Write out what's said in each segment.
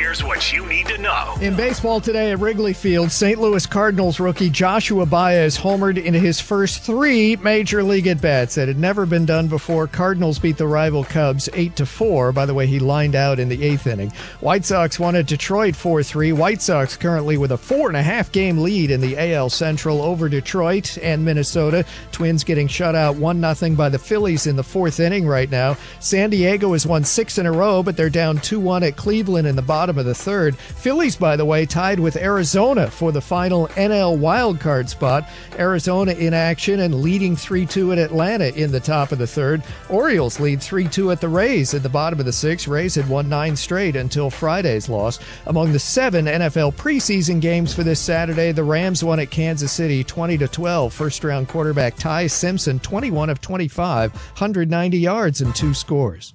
Here's what you need to know. In baseball today at Wrigley Field, St. Louis Cardinals rookie Joshua Baez homered in his first 3 Major League at-bats. That had never been done before. Cardinals beat the rival Cubs 8-4. By the way, he lined out in the 8th inning. White Sox won at Detroit 4-3. White Sox currently with a 4.5-game lead in the AL Central over Detroit and Minnesota. Twins getting shut out 1-0 by the Phillies in the 4th inning right now. San Diego has won 6 in a row, but they're down 2-1 at Cleveland in the bottom of the 3rd. Phillies, by the way, tied with Arizona for the final NL wildcard spot. Arizona in action and leading 3-2 at Atlanta in the top of the 3rd. Orioles lead 3-2 at the Rays at the bottom of the 6th. Rays had won 9 straight until Friday's loss. Among the 7 NFL preseason games for this Saturday, the Rams won at Kansas City 20-12. First-round quarterback Ty Simpson, 21 of 25, 190 yards and 2 scores.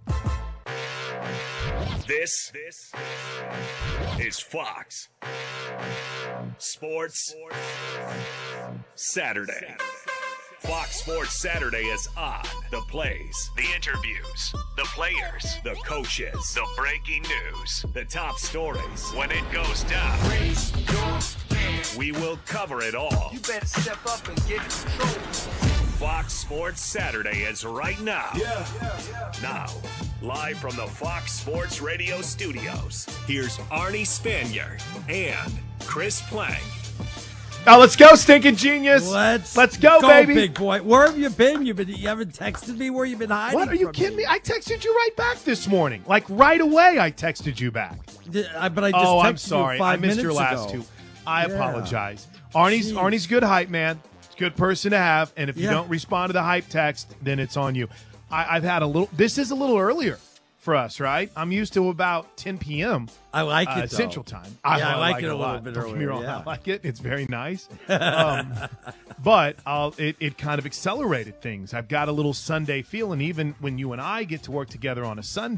This is Fox Sports Saturday. Fox Sports Saturday is on. The plays, the interviews, the players, the coaches, the breaking news, the top stories. When it goes down, we will cover it all. You better step up and get in control. Fox Sports Saturday is right now. Now, live from the Fox Sports Radio studios, here's Arnie Spanier and Chris Plank. Now let's go, stinking genius. Let's go, baby. Big boy. Where have you been? You haven't texted me where you've been hiding. What, are you kidding me? I texted you right back this morning. Like right away I texted you back. But I just texted I'm sorry. you 5 I missed minutes your last ago. 2. I apologize. Arnie's good hype, man. It's a good person to have. And if you don't respond to the hype text, then it's on you. I've had a little – this is a little earlier for us, right? I'm used to about 10 p.m. I like it, though. Central Time. I like it a lot. little bit Don't get me earlier. wrong. Yeah. I like it. It's very nice. But it kind of accelerated things. I've got a little Sunday feeling even when you and I get to work together on a Sunday.